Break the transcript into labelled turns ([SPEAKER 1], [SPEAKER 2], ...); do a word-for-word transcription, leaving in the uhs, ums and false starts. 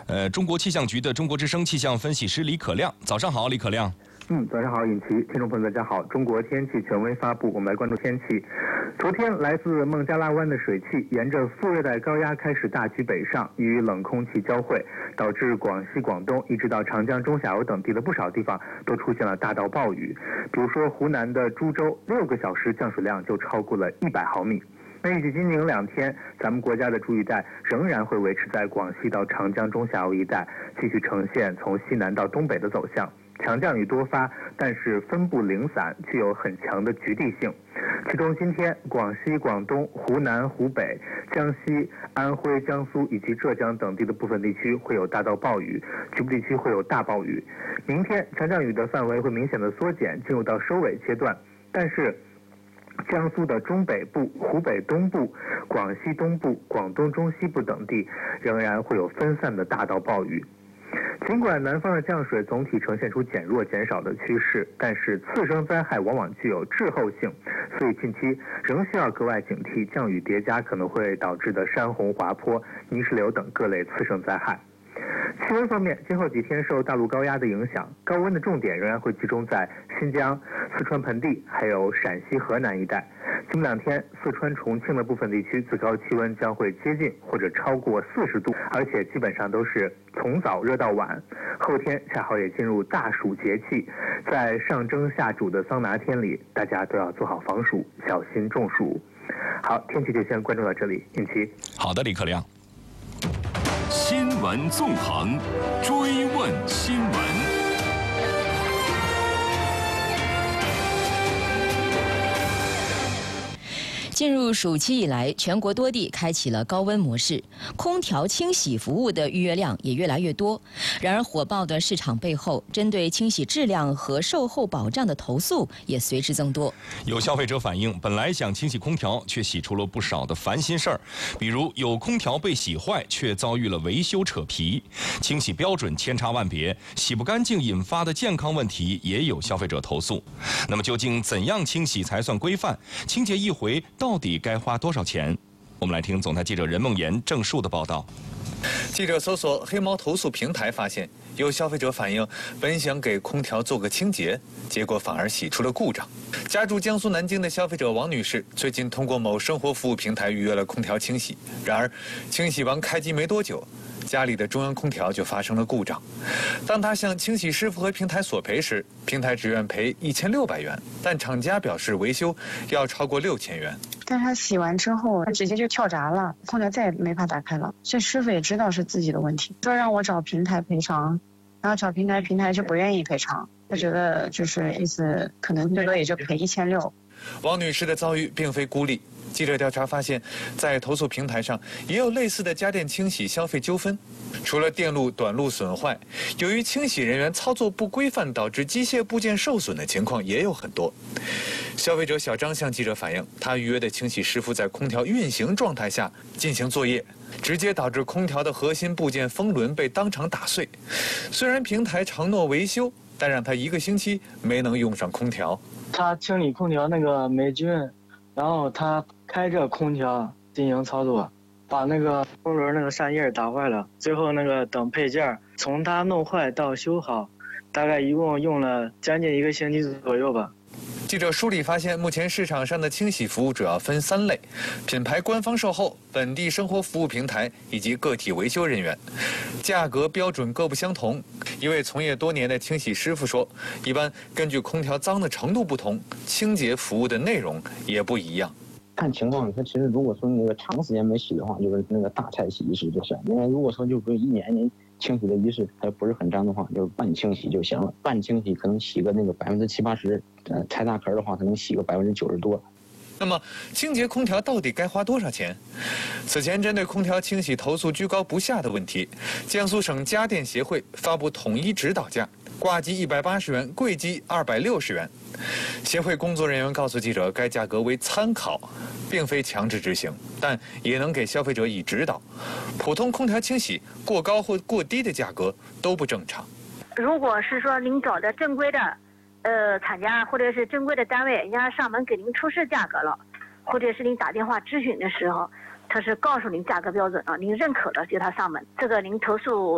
[SPEAKER 1] 呃，中国气象局的中国之声气象分析师李可亮，早上好，李可亮。
[SPEAKER 2] 嗯，早上好，尹奇，听众朋友大家好。中国天气权威发布，我们来关注天气。昨天来自孟加拉湾的水汽沿着副热带高压开始大举北上，与冷空气交汇，导致广西、广东一直到长江中下游等地的不少地方都出现了大到暴雨。比如说湖南的株洲，六个小时降水量就超过了一百毫米。那预计今明两天，咱们国家的主雨带仍然会维持在广西到长江中下游一带，继续呈现从西南到东北的走向。强降雨多发，但是分布零散，具有很强的局地性。其中今天广西、广东、湖南、湖北、江西、安徽、江苏以及浙江等地的部分地区会有大到暴雨，局部地区会有大暴雨。明天强降雨的范围会明显的缩减，进入到收尾阶段，但是江苏的中北部、湖北东部、广西东部、广东中西部等地仍然会有分散的大到暴雨。尽管南方的降水总体呈现出减弱减少的趋势，但是次生灾害往往具有滞后性，所以近期仍需要格外警惕降雨叠加可能会导致的山洪、滑坡、泥石流等各类次生灾害。气温方面，今后几天受大陆高压的影响，高温的重点仍然会集中在新疆、四川盆地还有陕西、河南一带。今两天，四川、重庆的部分地区最高气温将会接近或者超过四十度，而且基本上都是从早热到晚。后天恰好也进入大暑节气，在上蒸下煮的桑拿天里，大家都要做好防暑，小心中暑。好，天气就先关注到这里，尹奇。
[SPEAKER 1] 好的，李可亮。
[SPEAKER 3] 新闻纵横，追问新闻。
[SPEAKER 4] 进入暑期以来，全国多地开启了高温模式，空调清洗服务的预约量也越来越多。然而，火爆的市场背后，针对清洗质量和售后保障的投诉也随之增多。
[SPEAKER 1] 有消费者反映，本来想清洗空调，却洗出了不少的烦心事儿，比如有空调被洗坏，却遭遇了维修扯皮；清洗标准千差万别，洗不干净引发的健康问题也有消费者投诉。那么，究竟怎样清洗才算规范？清洁一回到底该花多少钱？我们来听总台记者任梦妍、郑树的报道。
[SPEAKER 5] 记者搜索黑猫投诉平台，发现有消费者反映，本想给空调做个清洁，结果反而洗出了故障。家住江苏南京的消费者王女士最近通过某生活服务平台预约了空调清洗，然而清洗完开机没多久，家里的中央空调就发生了故障。当他向清洗师傅和平台索赔时，平台只愿赔一千六百元，但厂家表示维修要超过六千元。
[SPEAKER 6] 但他洗完之后，他直接就跳闸了，空调再也没法打开了。所以师傅也知道是自己的问题，说让我找平台赔偿，然后找平台，平台就不愿意赔偿，他觉得就是意思可能最多也就赔一千六。
[SPEAKER 5] 王女士的遭遇并非孤立。记者调查发现，在投诉平台上也有类似的家电清洗消费纠纷。除了电路短路损坏，由于清洗人员操作不规范导致机械部件受损的情况也有很多。消费者小张向记者反映，他预约的清洗师傅在空调运行状态下进行作业，直接导致空调的核心部件风轮被当场打碎。虽然平台承诺维修，但让他一个星期没能用上空调。
[SPEAKER 7] 他清理空调那个霉菌，然后他开着空调进行操作，把那个风轮那个扇叶打坏了，最后那个等配件从他弄坏到修好，大概一共用了将近一个星期左右吧。
[SPEAKER 5] 记者梳理发现，目前市场上的清洗服务主要分三类：品牌官方售后、本地生活服务平台以及个体维修人员。价格标准各不相同。一位从业多年的清洗师傅说，一般根据空调脏的程度不同，清洁服务的内容也不一样。
[SPEAKER 8] 看情况，它其实如果说那个长时间没洗的话，就是那个大拆洗仪式就是；因为如果说就不是一年年清洗的仪式，它不是很脏的话，就是半清洗就行了。半清洗可能洗个那个百分之七八十，呃，拆大壳的话，它能洗个百分之九十多。
[SPEAKER 5] 那么，清洁空调到底该花多少钱？此前针对空调清洗投诉居高不下的问题，江苏省家电协会发布统一指导价，挂机一百八十元，柜机二百六十元。协会工作人员告诉记者，该价格为参考，并非强制执行，但也能给消费者以指导。普通空调清洗过高或过低的价格都不正常。
[SPEAKER 9] 如果是说您找的正规的呃厂家或者是正规的单位，人家上门给您出示价格了，或者是您打电话咨询的时候，他是告诉您价格标准了，您认可了就他上门，这个您投诉